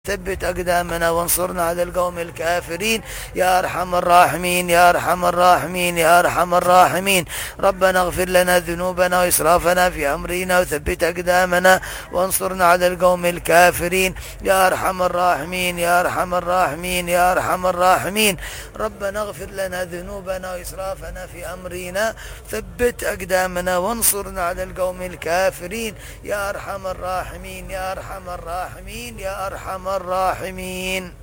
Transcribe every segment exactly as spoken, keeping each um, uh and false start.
ثبت أقدامنا وانصرنا على القوم الكافرين يا أرحم الراحمين يا أرحم الراحمين يا أرحم الراحمين. ربنا اغفر لنا ذنوبنا وإسرافنا في أمرنا وثبت أقدامنا وانصرنا على القوم الكافرين يا أرحم الراحمين يا أرحم الراحمين يا أرحم الراحمين. ربنا اغفر لنا ذنوبنا وإسرافنا في أمرنا ثبت أقدامنا وانصرنا على القوم الكافرين يا أرحم الراحمين يا أرحم الراحمين يا أرحم الراحمين.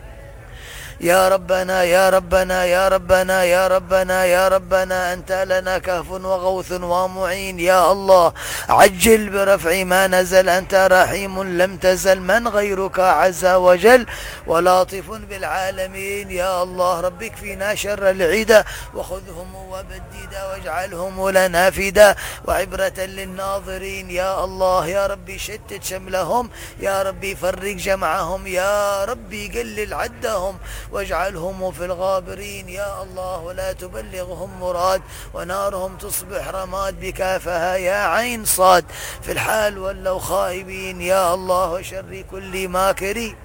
يا ربنا يا ربنا يا ربنا يا ربنا يا ربنا أنت لنا كهف وغوث ومعين يا الله عجل برفع ما نزل أنت رحيم لم تزل من غيرك عز وجل ولطيف بالعالمين يا الله. رب اكفنا شر العدا وخذهم وبددا واجعلهم لنا فدا وعبرة للناظرين يا الله. يا ربي شتت شملهم يا ربي فرق جمعهم يا ربي قلل عدهم واجعلهم في الغابرين يا الله. ولا تبلغهم مراد ونارهم تصبح رماد بكافها يا عين صاد في الحال ولو خائبين يا الله. وشر كل ماكري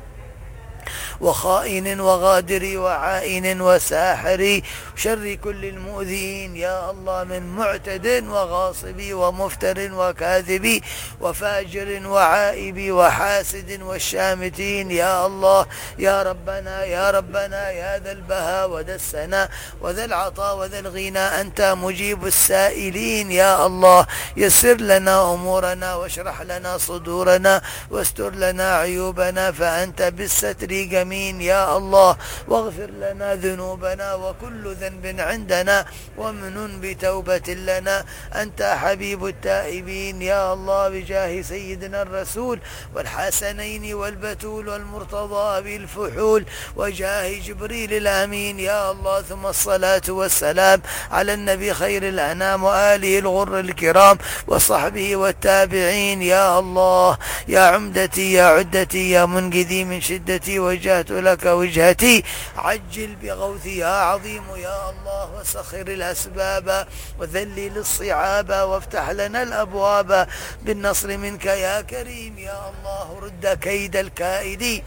وخائن وغادر وعائن وساحر شر كل المؤذين يا الله من معتد وغاصب ومفتر وكاذب وفاجر وعائب وحاسد والشامتين يا الله. يا ربنا يا ربنا يا ذا البهاء وذا السناء وذا العطاء وذا الغنى أنت مجيب السائلين يا الله. يسر لنا أمورنا واشرح لنا صدورنا واستر لنا عيوبنا فأنت بالستر جميل يا الله. واغفر لنا ذنوبنا وكل ذنب عندنا ومن بتوبة لنا أنت حبيب التائبين يا الله. بجاه سيدنا الرسول والحسنين والبتول والمرتضى بالفحول وجاه جبريل الأمين يا الله. ثم الصلاة والسلام على النبي خير الأنام وآله الغر الكرام وصحبه والتابعين يا الله. يا عمدتي يا عدتي يا منقذي من شدتي وجهت لك وجهتي عجل بغوثي يا عظيم يا الله. وسخر الأسباب وذلل الصعاب وافتح لنا الأبواب بالنصر منك يا كريم يا الله. رد كيد الكائد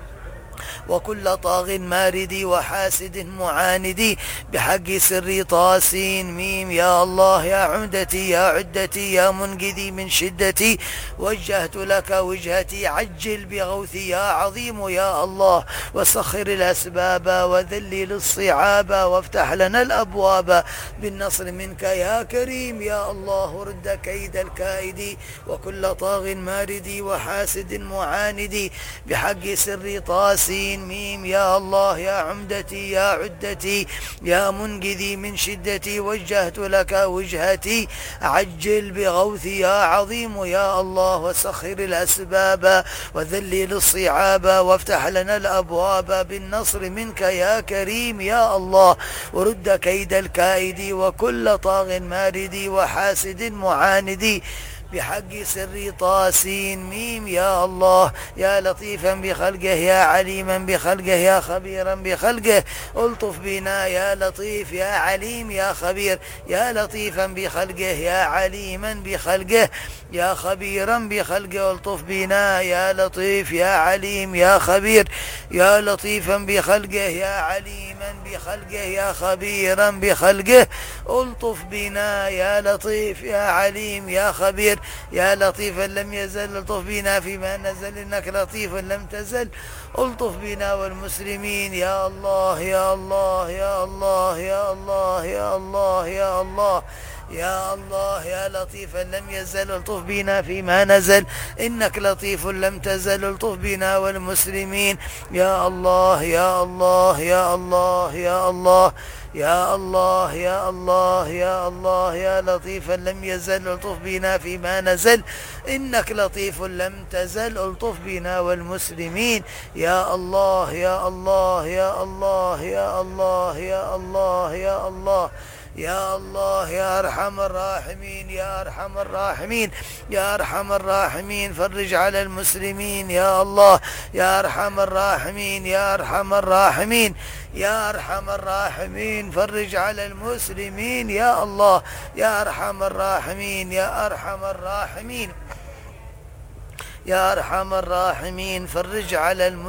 وكل طاغ مارد وحاسد معاند بحق سر طاسين ميم يا الله. يا عمدتي يا عدتي يا منقذي من شدتي وجهت لك وجهتي عجل بغوثي يا عظيم يا الله. وسخر الأسباب وذلل الصعاب وافتح لنا الأبواب بالنصر منك يا كريم يا الله. رد كيد الكائد وكل طاغ مارد وحاسد معاند بحق سر طاسين ميم يا الله. يا عمدتي يا عدتي يا منقذي من شدتي وجهت لك وجهتي عجل بغوثي يا عظيم يا الله. وسخر الأسباب وذلل الصعاب وافتح لنا الأبواب بالنصر منك يا كريم يا الله. ورد كيد الكائد وكل طاغ مارد وحاسد معاند بحق سر طاسين ميم يا الله. يا لطيفا بخلقه يا عليما بخلقه يا خبيرا بخلقه الطف بنا يا لطيف يا عليم يا خبير. يا لطيفا بخلقه يا عليما بخلقه يا خبيرا بخلقه الطف بنا يا لطيف يا عليم يا خبير. يا لطيفا بخلقه يا عليما بخلقه يا خبيرا بخلقه الطف بنا يا لطيف يا عليم يا خبير. يا لطيفا لم يزل الطف بنا فيما نزل إنك لطيف لم تزل الطف بنا والمسلمين يا الله يا الله يا الله يا الله يا الله يا الله يا الله. يا لطيفا لم يزل الطف بنا فيما نزل إنك لطيف لم تزل الطف بنا والمسلمين يا الله يا الله يا الله يا الله يا الله يا الله يا الله. يا لطيفا لم يزل الطف بنا فيما نزل إنك لطيف لم تزل الطف بنا والمسلمين يا الله يا الله يا الله يا الله يا الله يا الله يا الله. يا أرحم الراحمين يا أرحم الراحمين يا أرحم الراحمين فرج على المسلمين يا الله. يا أرحم الراحمين يا أرحم الراحمين يا أرحم الراحمين فرج على المسلمين يا الله. يا أرحم الراحمين يا أرحم الراحمين يا أرحم الراحمين فرج على المسلمين